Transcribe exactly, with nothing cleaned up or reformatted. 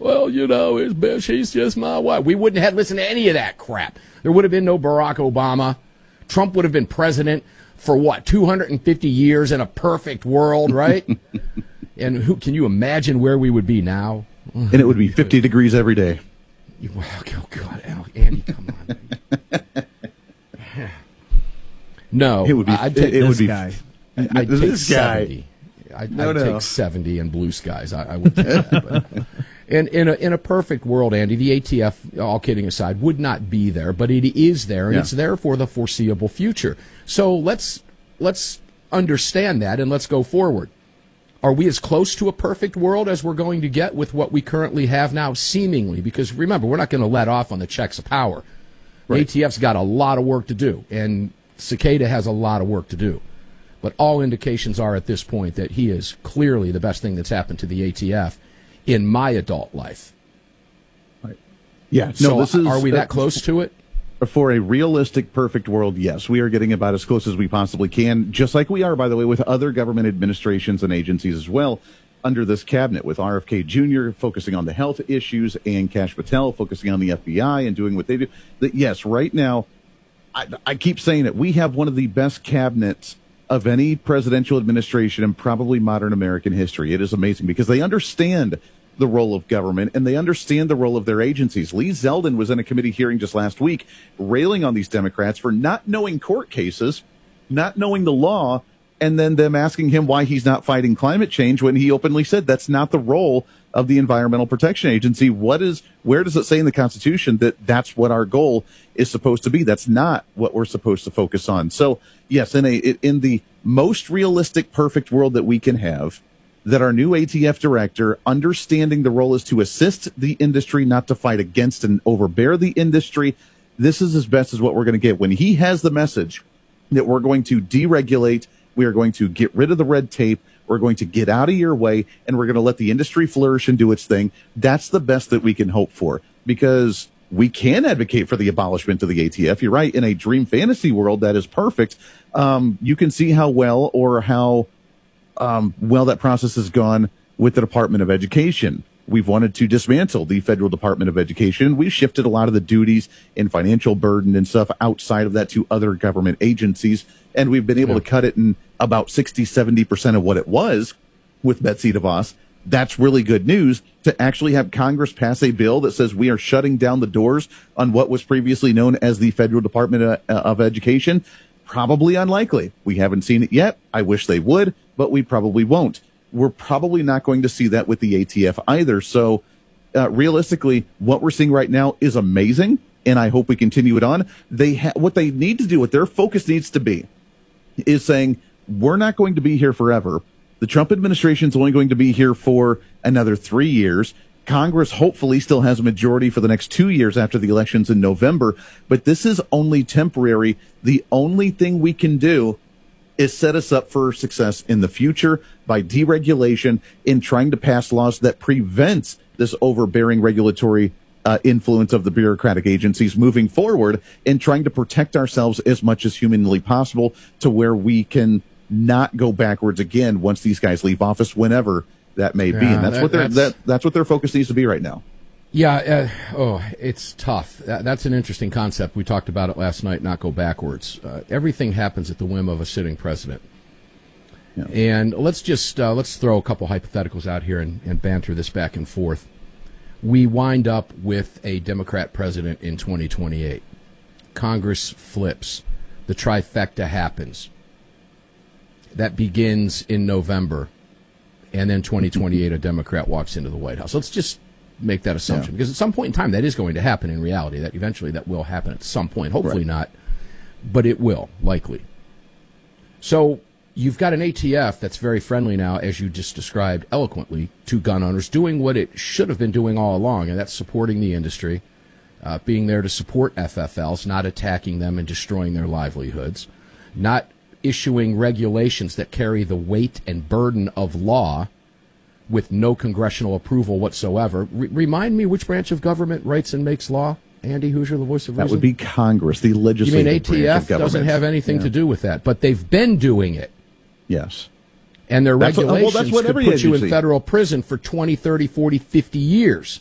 well, you know, it's, she's just my wife. We wouldn't have listened to any of that crap. There would have been no Barack Obama. Trump would have been president for, what, two hundred fifty years in a perfect world, right? And who can you imagine where we would be now? And it would be fifty degrees every day. Oh, God, Andy, come on. No, it would be. I'd take it, it this would be, guy. I'd take this seventy. Guy. I'd, no, I'd no. take seventy in blue skies. I, I would take that. But, and in a, in a perfect world, Andy, the A T F, all kidding aside, would not be there, but it is there, and yeah. it's there for the foreseeable future. So let's let's understand that, and let's go forward. Are we as close to a perfect world as we're going to get with what we currently have now, seemingly? Because remember, we're not going to let off on the checks of power. Right. The A T F's got a lot of work to do, and Cicada has a lot of work to do. But all indications are at this point that he is clearly the best thing that's happened to the A T F in my adult life. Right. Yeah. So no, this is, are we that uh, close to it? For a realistic, perfect world, yes. We are getting about as close as we possibly can, just like we are, by the way, with other government administrations and agencies as well under this cabinet, with R F K Junior focusing on the health issues and Kash Patel focusing on the F B I and doing what they do. That, yes, right now, I, I keep saying it, we have one of the best cabinets of any presidential administration in probably modern American history. It is amazing because they understand the role of government and they understand the role of their agencies. Lee Zeldin was in a committee hearing just last week railing on these Democrats for not knowing court cases, not knowing the law, and then them asking him why he's not fighting climate change when he openly said that's not the role of the Environmental Protection Agency. What is, where does it say in the Constitution that that's what our goal is supposed to be? That's not what we're supposed to focus on. So yes, in a, in the most realistic, perfect world that we can have, that our new A T F director, understanding the role is to assist the industry, not to fight against and overbear the industry. This is as best as what we're going to get. When he has the message that we're going to deregulate, we are going to get rid of the red tape, we're going to get out of your way, and we're going to let the industry flourish and do its thing, that's the best that we can hope for. Because we can advocate for the abolishment of the A T F. You're right, in a dream fantasy world that is perfect, um, you can see how well or how Um, well, that process has gone with the Department of Education. We've wanted to dismantle the Federal Department of Education. We've shifted a lot of the duties and financial burden and stuff outside of that to other government agencies. And we've been able yeah. to cut it in about sixty, seventy percent of what it was with Betsy DeVos. That's really good news to actually have Congress pass a bill that says we are shutting down the doors on what was previously known as the Federal Department of, of Education. Probably unlikely. We haven't seen it yet. I wish they would, but we probably won't. We're probably not going to see that with the A T F either. So uh, realistically, what we're seeing right now is amazing, and I hope we continue it on. They ha- what they need to do, what their focus needs to be, is saying, we're not going to be here forever. The Trump administration is only going to be here for another three years. Congress hopefully still has a majority for the next two years after the elections in November, but this is only temporary. The only thing we can do is set us up for success in the future by deregulation in trying to pass laws that prevents this overbearing regulatory uh, influence of the bureaucratic agencies moving forward, and trying to protect ourselves as much as humanly possible to where we can not go backwards again once these guys leave office, whenever that may be. Yeah, and that's that, what their that's, that that's what their focus needs to be right now. Yeah. Uh, oh, it's tough. That, that's an interesting concept. We talked about it last night. Not go backwards. Uh, everything happens at the whim of a sitting president. Yeah. And let's just uh, let's throw a couple hypotheticals out here and, and banter this back and forth. We wind up with a Democrat president in twenty twenty-eight. Congress flips. The trifecta happens. That begins in November. And then twenty twenty-eight, a Democrat walks into the White House. Let's just make that assumption, yeah. because at some point in time, that is going to happen in reality. That eventually that will happen at some point. Hopefully right. not, but it will, likely. So you've got an A T F that's very friendly now, as you just described eloquently, to gun owners, doing what it should have been doing all along, and that's supporting the industry, uh, being there to support F F Ls, not attacking them and destroying their livelihoods, not issuing regulations that carry the weight and burden of law with no congressional approval whatsoever. Re- remind me which branch of government writes and makes law, Andy Hoosier, the voice of reason? That would be Congress, the legislative You mean branch of A T F government. doesn't have anything yeah. to do with that, but they've been doing it. Yes. And their that's regulations what, well, that's what could every put agency. you in federal prison for twenty, thirty, forty, fifty years.